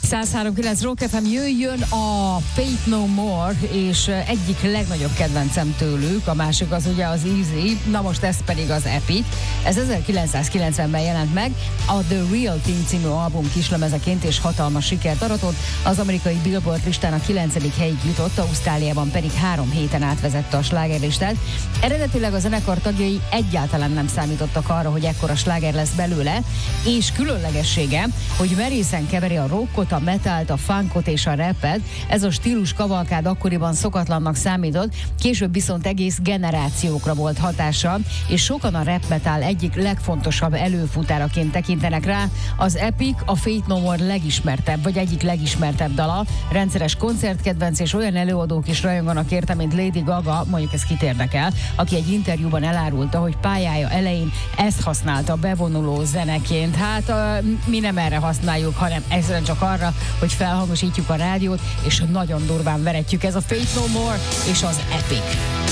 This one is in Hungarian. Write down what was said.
103.9 Rock FM, jöjjön a Faith No More, és egyik legnagyobb kedvencem tőlük, a másik az ugye az Easy, na most ez pedig az Epic. Ez 1990-ben jelent meg, a The Real Thing című album kislemezeként, és hatalmas sikert aratott. Az amerikai Billboard listán a 9. helyig jutott, Ausztráliában pedig 3 héten átvezette a slágerlistát. Eredetileg a zenekar tagjai egyáltalán nem számítottak arra, hogy ekkora sláger lesz belőle, és különlegessége, hogy merészen keveri a rockot, a metalt, a funkot és a rappet. Ez a stílus kavalkád akkoriban szokatlannak számított, később viszont egész generációkra volt hatása, és sokan a rap metal egyik legfontosabb előfutáraként tekintenek rá. Az Epic a Faith No More legismertebb, vagy egyik legismertebb dala, rendszeres koncertkedvenc, és olyan előadók is rajonganak érte, mint Lady Gaga, mondjuk ez kit érdekel, aki egy interjúban elárulta, hogy pályája elején ezt használta bevonuló zeneként. Hát mi nem erre használjuk, hanem egyszerűen csak arra, hogy felhangosítjuk a rádiót, és nagyon durván veretjük. Ez a Faith No More és az Epic.